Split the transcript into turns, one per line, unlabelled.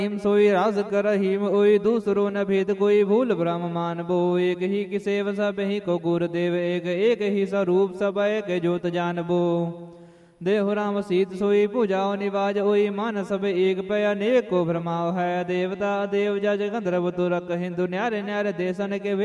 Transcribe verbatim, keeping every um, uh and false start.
him सोई रास कर हिम ओई दूसरो न भेद कोई भूल ब्रह्म मान बो एक ही कि सेव सब ही को गुरुदेव एक एक ही स्वरूप सब एक जोत जान बो देहु राम सीत सोई पूजाओ निवाज ओई मान सब एक पय अनेक को भ्रमाव है देवता देव जज गंधर्व तुरक हिंदु न्यारे न्यारे देशन के